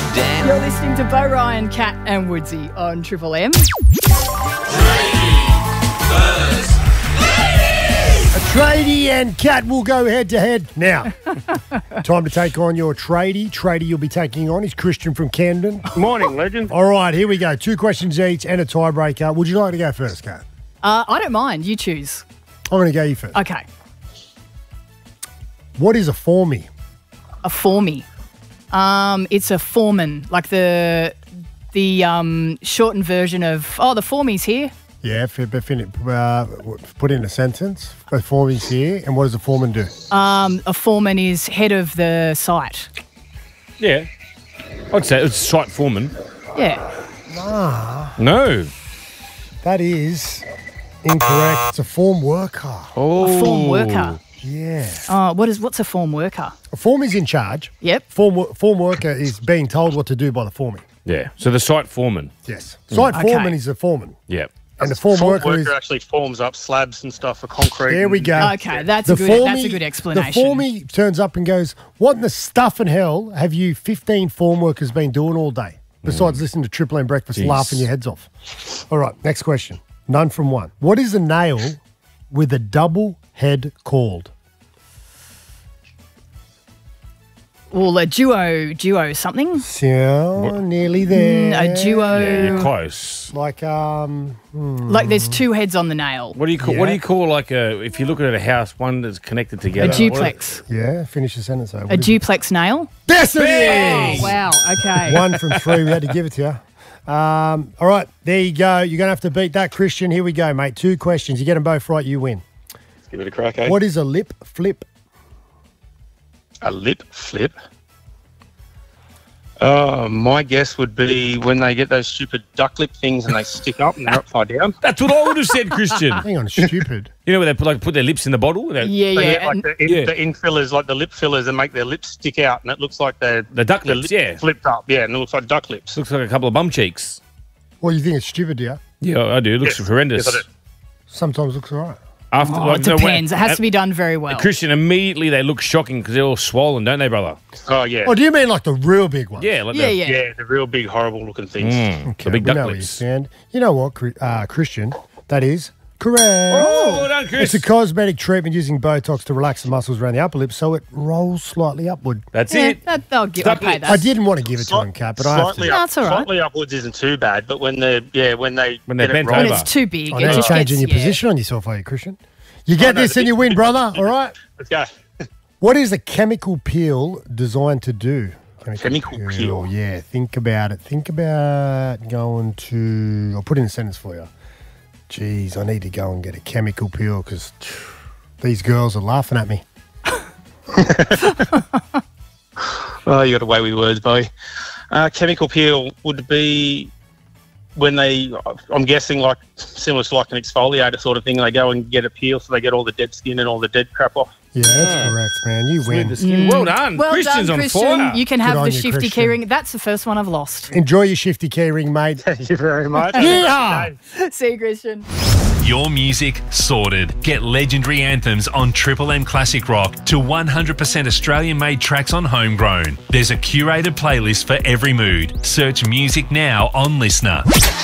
Dan. You're listening to Bo Ryan, Kat and Woodsy on Triple M. Tradie and Kat will go head-to-head. Now, time to take on your tradie. Tradie you'll be taking on is Christian from Camden. Morning, legend. All right, here we go. 2 questions each and a tiebreaker. Would you like to go first, Kat? I don't mind. You choose. I'm going to go you first. Okay. What is a formie? A formie. It's a foreman, like the shortened version of, the formie's here. Yeah, put in a sentence. A formie's here, and what does a foreman do? A foreman is head of the site. Yeah. I'd say it's site foreman. Yeah. No. That is incorrect. It's a form worker. Oh. A form worker. Yeah. What's a form worker? A form is in charge. Yep. Form worker is being told what to do by the foreman. Yeah. So the site foreman. Yes. Site foreman is a foreman. Yeah. And the form worker is... actually forms up slabs and stuff for concrete. There we go. Okay, that's a good explanation. The formie turns up and goes, what in the stuff and hell have you 15 form workers been doing all day? Besides listening to Triple M Breakfast, laughing your heads off. All right, next question. None from one. What is a nail with a double head called? Well, a duo something. So, nearly there. A duo. Yeah, you're close. Like, Like there's 2 heads on the nail. What do you call? What do you call like if you're looking at a house, one that's connected together? A duplex. Yeah, finish the sentence though. A duplex nail. Yes, it is! Oh, wow. Okay. 1 from 3. We had to give it to you. All right, there you go. You're going to have to beat that, Christian. Here we go, mate. 2 questions. You get them both right, you win. Let's give it a crack, eh? What is a lip flip? A lip flip? My guess would be when they get those stupid duck lip things and they stick up and they're upside down. That's what I would have said, Christian. Hang on, stupid. You know where they put their lips in the bottle? Yeah. Like the in fillers, like the lip fillers, and make their lips stick out, and it looks like the duck lips, flipped up, and it looks like duck lips. Looks like a couple of bum cheeks. Well, you think it's stupid, do you? Yeah, I do. It looks horrendous. Yes, I do. Sometimes looks all right. It depends. It has to be done very well. Christian, immediately they look shocking because they're all swollen, don't they, brother? Oh, yeah. Oh, do you mean like the real big ones? Yeah, Yeah, the real big, horrible looking things. Okay, the big we duck know where you lips. stand. You know what, Christian? That is correct. Oh, well done, Chris. It's a cosmetic treatment using Botox to relax the muscles around the upper lip so it rolls slightly upward. That's it. I'll pay that. I didn't want to give it to him, Kat, but I have to. That's all right. Slightly upwards isn't too bad, but when they they're get it bent right- When over. it's too big, I it know you're just changing gets, your position on yourself, are you, Christian? You get no, this the and you win, brother. All right. Let's go. What is a chemical peel designed to do? Chemical peel? Yeah, think about it. Think about going to... I'll put in a sentence for you. Jeez, I need to go and get a chemical peel because these girls are laughing at me. Oh, you got away with words, boy. Chemical peel would be when I'm guessing like similar to like an exfoliator sort of thing. They go and get a peel so they get all the dead skin and all the dead crap off. Yeah, that's correct, man. You win. Well done. Well Christian's done, on Christian. fire. You can Good have on the you, shifty Christian. keyring. That's the first one I've lost. Enjoy your shifty keyring, mate. Thank you very much. Yeah. See you, Christian. Your music sorted. Get legendary anthems on Triple M Classic Rock to 100% Australian-made tracks on Homegrown. There's a curated playlist for every mood. Search music now on Listener.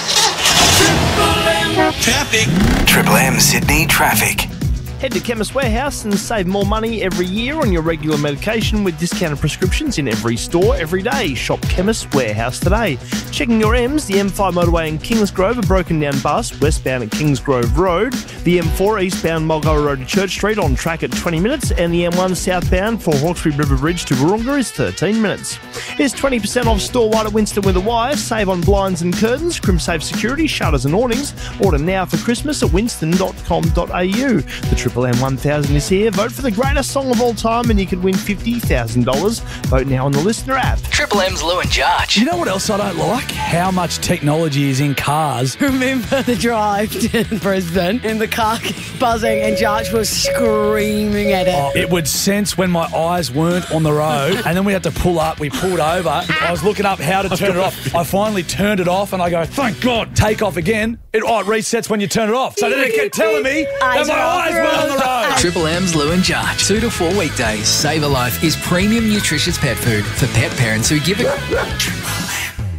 Traffic. Triple M Sydney traffic. Head to Chemist Warehouse and save more money every year on your regular medication with discounted prescriptions in every store every day. Shop Chemist Warehouse today. Checking your M's, the M5 motorway in Kingsgrove, a broken down bus westbound at Kingsgrove Road. The M4 eastbound Mulgoa Road to Church Street on track at 20 minutes. And the M1 southbound for Hawkesbury River Bridge to Wahroonga is 13 minutes. Here's 20% off store-wide at Winston with a wire. Save on blinds and curtains, Crimsafe security, shutters and awnings. Order now for Christmas at winston.com.au. The Triple M 1000 is here. Vote for the greatest song of all time and you could win $50,000. Vote now on the Listener app. Triple M's Lou and Jarge. You know what else I don't like? How much technology is in cars. Remember the drive to Brisbane and the car kept buzzing and Jarge was screaming at it. It would sense when my eyes weren't on the road and then we had to pull up. We pulled over. I was looking up how to turn it off. I finally turned it off and I go, thank God, take off again. It resets when you turn it off. So then it kept telling me that my eyes were on the road. Triple M's Lou and Jarge. 2 to 4 weekdays. Save a Life is premium nutritious pet food for pet parents who give it.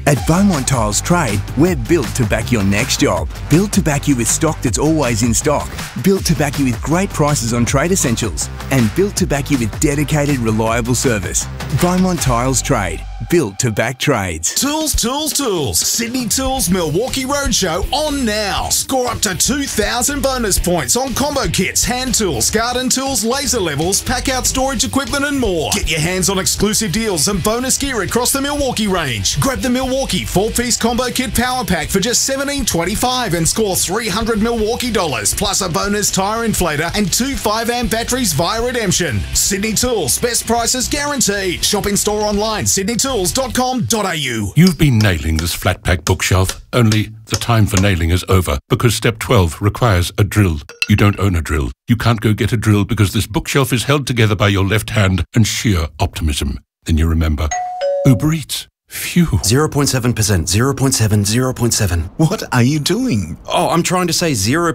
At Beaumont Tiles Trade, we're built to back your next job. Built to back you with stock that's always in stock. Built to back you with great prices on trade essentials. And built to back you with dedicated, reliable service. Beaumont Tiles Trade. Built to back trades. Tools, tools, tools. Sydney Tools Milwaukee Roadshow on now. Score up to 2,000 bonus points on combo kits, hand tools, garden tools, laser levels, pack out storage equipment and more. Get your hands on exclusive deals and bonus gear across the Milwaukee range. Grab the Milwaukee 4-piece combo kit power pack for just $17.25 and score $300 Milwaukee dollars plus a bonus tyre inflator and 2 5-amp batteries via redemption. Sydney Tools, best prices guaranteed. Shop in store online, sydneytools.com.au. You've been nailing this flat pack bookshelf, only the time for nailing is over because step 12 requires a drill. You don't own a drill. You can't go get a drill because this bookshelf is held together by your left hand and sheer optimism. Then you remember Uber Eats. Phew. 0.7%, 0.7, 0.7. What are you doing? Oh, I'm trying to say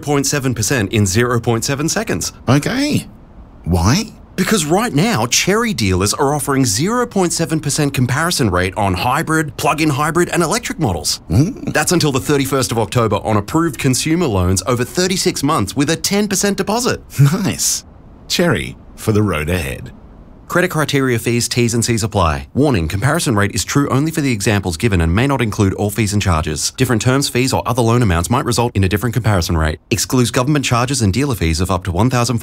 0.7% in 0.7 seconds. Okay. Why? Because right now, Cherry dealers are offering 0.7% comparison rate on hybrid, plug-in hybrid and electric models. That's until the 31st of October on approved consumer loans over 36 months with a 10% deposit. Nice. Cherry for the road ahead. Credit criteria, fees, T's and C's apply. Warning, comparison rate is true only for the examples given and may not include all fees and charges. Different terms, fees or other loan amounts might result in a different comparison rate. Excludes government charges and dealer fees of up to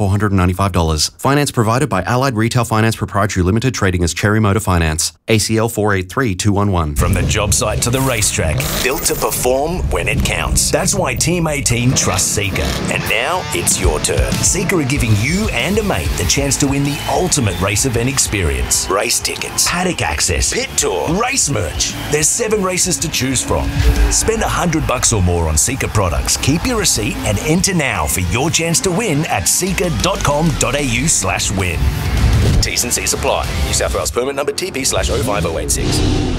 $1,495. Finance provided by Allied Retail Finance Proprietary Limited, trading as Cherry Motor Finance. ACL 483211. From the job site to the racetrack, built to perform when it counts. That's why Team 18 trusts Seeker. And now it's your turn. Seeker are giving you and a mate the chance to win the ultimate race event experience. Race tickets, paddock access, pit tour, race merch. There's 7 races to choose from. Spend $100 or more on Seeker products. Keep your receipt and enter now for your chance to win at seeker.com.au/win. T's and C's apply. New South Wales permit number TP/05086.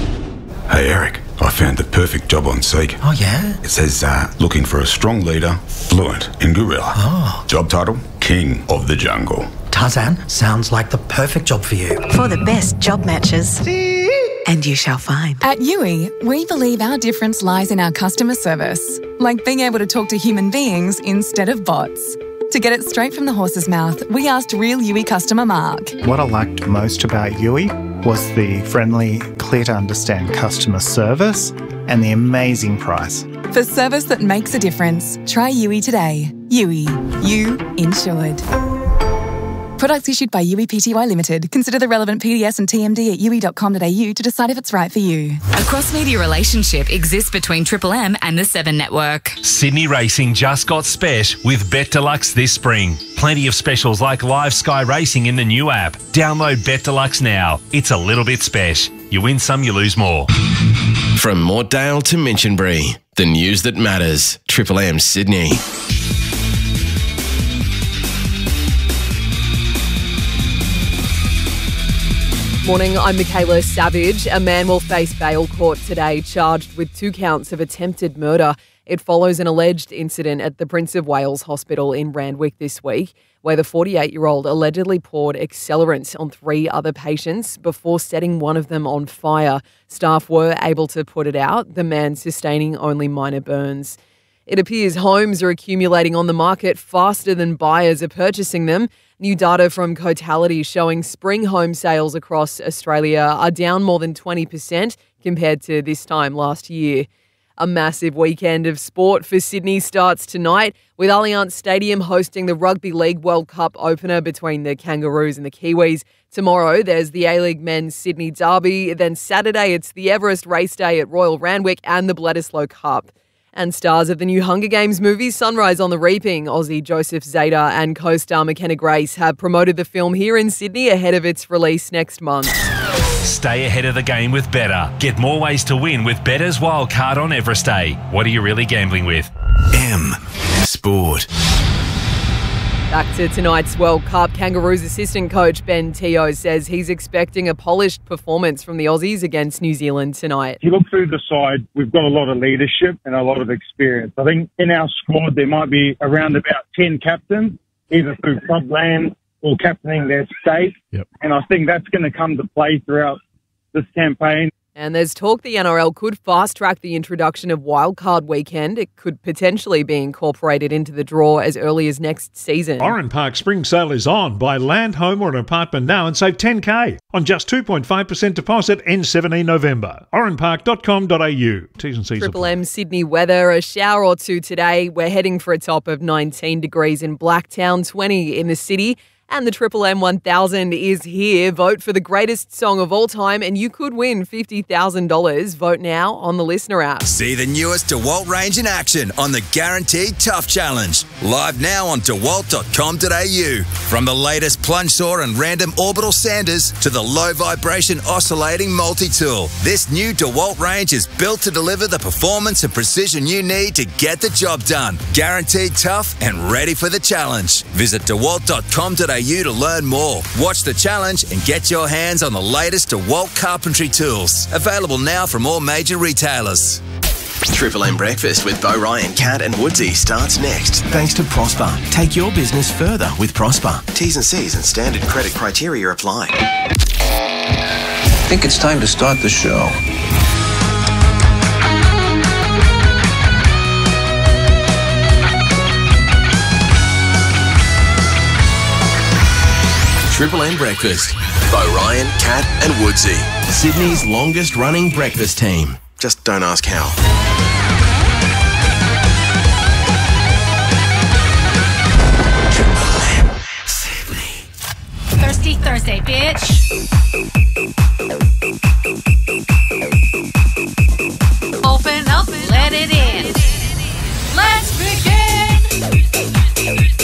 Hey Eric, I found the perfect job on Seek. Oh yeah? It says looking for a strong leader, fluent in gorilla. Oh. Job title, King of the Jungle. Tarzan, sounds like the perfect job for you. For the best job matches. And you shall find. At Yui, we believe our difference lies in our customer service, like being able to talk to human beings instead of bots. To get it straight from the horse's mouth, we asked real Yui customer Mark. What I liked most about Yui was the friendly, clear-to-understand customer service and the amazing price. For service that makes a difference, try Yui today. Yui. You insured. Products issued by Yui Pty Limited. Consider the relevant PDS and TMD at yui.com.au to decide if it's right for you. A cross-media relationship exists between Triple M and the 7 Network. Sydney Racing just got special with Bet Deluxe this spring. Plenty of specials like live Sky Racing in the new app. Download Bet Deluxe now. It's a little bit special. You win some, you lose more. From Mortdale to Minchinbury, the news that matters. Triple M Sydney. Morning, I'm Michaela Savage. A man will face bail court today charged with 2 counts of attempted murder. It follows an alleged incident at the Prince of Wales Hospital in Randwick this week, where the 48-year-old allegedly poured accelerant on 3 other patients before setting one of them on fire. Staff were able to put it out, the man sustaining only minor burns. It appears homes are accumulating on the market faster than buyers are purchasing them. New data from Cotality showing spring home sales across Australia are down more than 20% compared to this time last year. A massive weekend of sport for Sydney starts tonight, with Allianz Stadium hosting the Rugby League World Cup opener between the Kangaroos and the Kiwis. Tomorrow, there's the A-League Men's Sydney Derby. Then Saturday, it's the Everest Race Day at Royal Randwick and the Bledisloe Cup. And stars of the new Hunger Games movie Sunrise on the Reaping, Aussie Joseph Zada and co-star McKenna Grace have promoted the film here in Sydney ahead of its release next month. Stay ahead of the game with Betr. Get more ways to win with Better's Wildcard on Everest Day. What are you really gambling with? M Sport. Back to tonight's World Cup. Kangaroos assistant coach Ben Teo says he's expecting a polished performance from the Aussies against New Zealand tonight. If you look through the side, we've got a lot of leadership and a lot of experience. I think in our squad there might be around about 10 captains, either through clubland or captaining their state. And I think that's going to come to play throughout this campaign. And there's talk the NRL could fast-track the introduction of Wildcard Weekend. It could potentially be incorporated into the draw as early as next season. Oran Park Spring Sale is on. Buy land, home or an apartment now and save $10,000 on just 2.5% deposit ends 17 November. oranpark.com.au. T's and C's Triple M Sydney weather, a shower or two today. We're heading for a top of 19 degrees in Blacktown, 20 in the city. And the Triple M 1000 is here. Vote for the greatest song of all time and you could win $50,000. Vote now on the Listener app. See the newest DeWalt range in action on the Guaranteed Tough Challenge. Live now on dewalt.com.au. From the latest plunge saw and random orbital sanders to the low vibration oscillating multi-tool, this new DeWalt range is built to deliver the performance and precision you need to get the job done. Guaranteed tough and ready for the challenge. Visit dewalt.com.au to learn more. Watch the challenge and get your hands on the latest DeWalt carpentry tools. Available now from all major retailers. Triple M Breakfast with Bo Ryan, Cat and Woodsy starts next. Thanks to Prosper. Take your business further with Prosper. T's and C's and standard credit criteria apply. I think it's time to start the show. Triple M Breakfast. Bo Ryan, Cat and Woodsy. Sydney's longest running breakfast team. Just don't ask how. Triple M Sydney. Thirsty Thursday, bitch. Open up and let it in. Let's begin.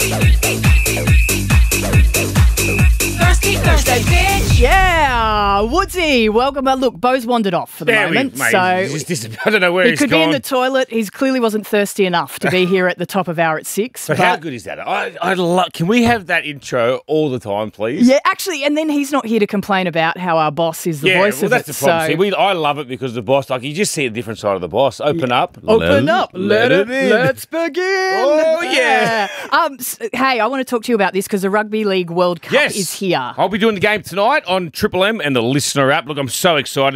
Thirsty Thursday, bitch. Yeah, Woodsy, welcome. Look, Bo's wandered off for the moment, mate, so I don't know where he he's could gone. be in the toilet. He clearly wasn't thirsty enough to be here at the top of hour at 6. But how good is that? I love. Can we have that intro all the time, please? Yeah, actually, and then he's not here to complain about how our boss is the voice of that's it. the problem. So See, I love it because the boss, like, you just see a different side of the boss. Open up. Open up. Let it in. Let's begin. Oh, yeah. Hey, I want to talk to you about this because the Rugby League World Cup is here. I'll be doing the game tonight on Triple M and the Listener app. Look, I'm so excited.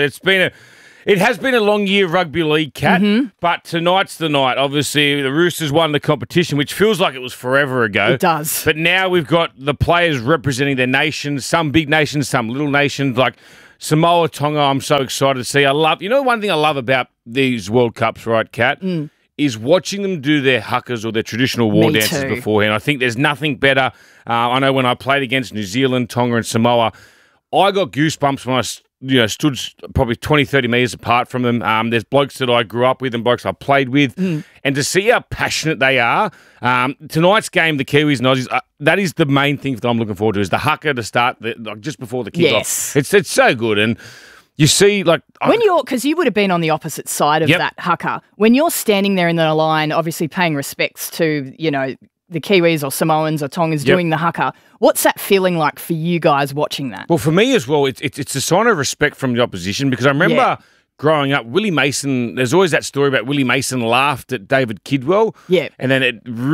It has been a long year of rugby league, Cat, but tonight's the night. Obviously, the Roosters won the competition, which feels like it was forever ago. It does. But now we've got the players representing their nations, some big nations, some little nations, like Samoa, Tonga. I'm so excited to see. One thing I love about these World Cups, right, Cat, is watching them do their huckers or their traditional war dances beforehand. I think there's nothing better. I know when I played against New Zealand, Tonga and Samoa, I got goosebumps when I stood probably 20, 30 metres apart from them. There's blokes that I grew up with and blokes I played with. And to see how passionate they are, tonight's game, the Kiwis and Aussies, that is the main thing that I'm looking forward to, is the haka to start just before the kickoff. Yes. It's so good. And you see, because you would have been on the opposite side of that haka. When you're standing there in the line, obviously paying respects to, the Kiwis or Samoans or Tongans doing the haka, what's that feeling like for you guys watching that? Well, for me as well, it's a sign of respect from the opposition, because I remember growing up, Willie Mason, there's always that story about Willie Mason laughed at David Kidwell. Yeah. And then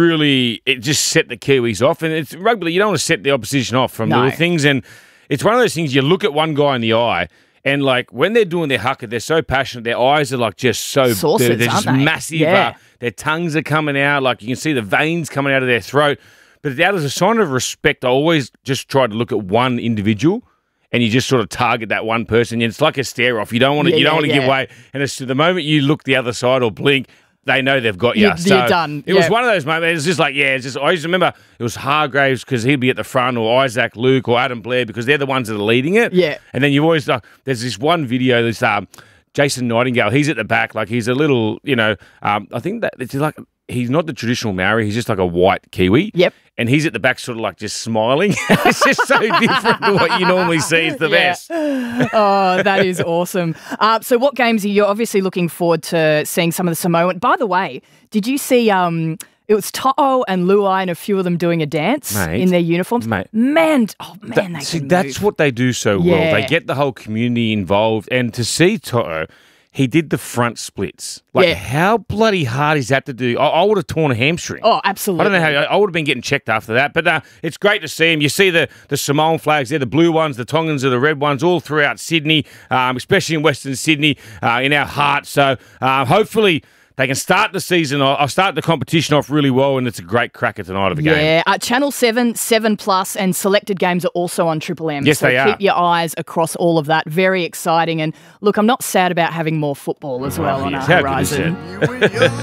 it just set the Kiwis off. And it's rugby, you don't want to set the opposition off from little things. And it's one of those things, you look at one guy in the eye, and when they're doing their haka, they're so passionate. Their eyes are just so saucers, they're just massive. Yeah. Their tongues are coming out. You can see the veins coming out of their throat. But out as a sign of respect, I always just try to look at one individual, and you just sort of target that one person. It's like a stare off. You don't want to. You don't want to give away. And it's the moment you look the other side or blink, they know they've got you. You're done. It was one of those moments. It's just I used to remember it was Hargraves because he'd be at the front, or Isaac Luke or Adam Blair, because they're the ones that are leading it. Yeah. And then you always there's this one video that's Jason Nightingale. He's at the back, he's a little, I think that it's he's not the traditional Maori. He's just like a white Kiwi. Yep. And he's at the back sort of just smiling. It's just so different to what you normally see. It's the best. Oh, that is awesome. So what games are you obviously looking forward to seeing some of the Samoan? By the way, did you see it was To'o and Luai and a few of them doing a dance in their uniforms? Mate. Man, that's what they do so well. Yeah. They get the whole community involved. And to see To'o, he did the front splits. Like, how bloody hard is that to do? I would have torn a hamstring. Oh, absolutely. I don't know how. I would have been getting checked after that. But it's great to see him. You see the Samoan flags there, the blue ones, the Tongans are the red ones, all throughout Sydney, especially in Western Sydney, in our heart. So hopefully they can start the season. I'll start the competition off really well, and it's a great cracker tonight of a game. Yeah, Channel 7, 7+, and selected games are also on Triple M. Yes, so they are. Keep your eyes across all of that. Very exciting. And look, I'm not sad about having more football as well on our horizon.